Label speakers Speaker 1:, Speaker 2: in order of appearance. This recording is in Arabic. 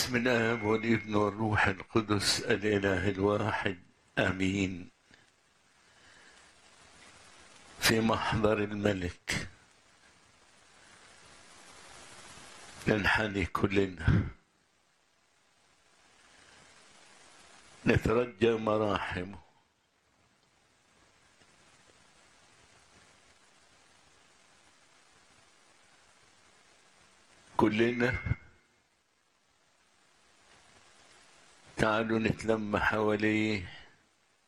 Speaker 1: باسم الآب والابن والروح القدس الإله الواحد آمين. في محضر الملك ننحني كلنا نترجى مراحمه، كلنا تعالوا نتلم حواليه